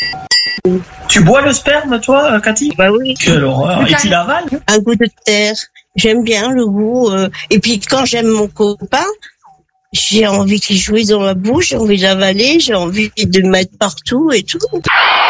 Tu bois le sperme, toi, Cathy? Bah oui. Quelle horreur. Et tu l'avales? Un goût de terre. J'aime bien le goût. Et puis quand j'aime mon copain, j'ai envie qu'il jouisse dans ma bouche, j'ai envie d'avaler, j'ai envie de mettre partout et tout.